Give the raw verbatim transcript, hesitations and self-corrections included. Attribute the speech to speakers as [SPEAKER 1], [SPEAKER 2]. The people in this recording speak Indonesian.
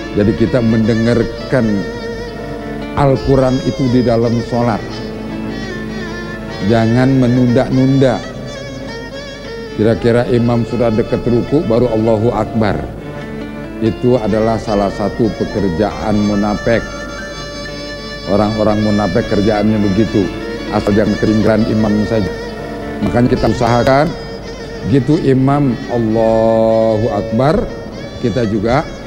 [SPEAKER 1] Jadi kita mendengarkan Al-Quran itu di dalam sholat. Jangan menunda-nunda. Kira-kira imam sudah dekat ruku baru Allahu Akbar. Itu adalah salah satu pekerjaan munafik. Orang-orang munafik kerjaannya begitu. Asal jangan ketinggalan imam saja. Makanya kita usahakan gitu imam Allahu Akbar, kita juga